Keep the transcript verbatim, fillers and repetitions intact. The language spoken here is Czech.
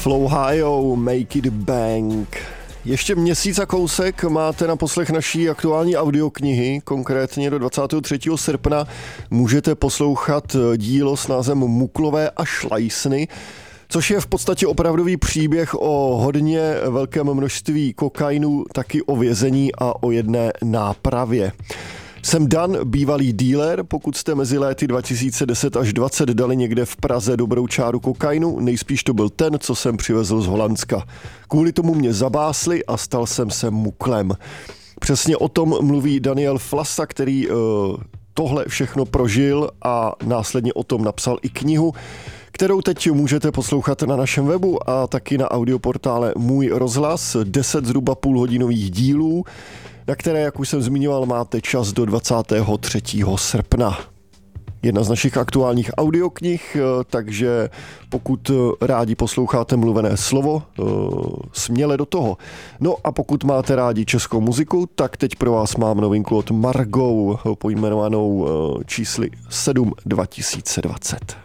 Flow High, Make It Bang. Ještě měsíc a kousek máte na poslech naší aktuální audioknihy, konkrétně do dvacátého třetího srpna můžete poslouchat dílo s názvem Muklové a šlajsny, což je v podstatě opravdový příběh o hodně velkém množství kokainu, taky o vězení a o jedné nápravě. Jsem Dan, bývalý dealer, pokud jste mezi léty dva tisíce deset až dvacet dali někde v Praze dobrou čáru kokainu, nejspíš to byl ten, co jsem přivezl z Holandska. Kvůli tomu mě zabásli a stal jsem se muklem. Přesně o tom mluví Daniel Flasa, který uh, tohle všechno prožil a následně o tom napsal i knihu, kterou teď můžete poslouchat na našem webu a taky na audioportále Můj rozhlas, deset zhruba půlhodinových dílů, na které, jak už jsem zmiňoval, máte čas do dvacátého třetího srpna. Jedna z našich aktuálních audioknih, takže pokud rádi posloucháte mluvené slovo, směle do toho. No a pokud máte rádi českou muziku, tak teď pro vás mám novinku od Margo, pojmenovanou čísly sedm dva tisíce dvacet.